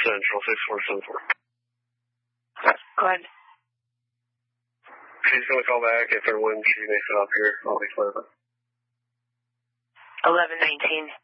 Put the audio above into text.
Central, 6474. Go ahead. She's going to call back if or when she makes it up here. I'll be fine. 1119.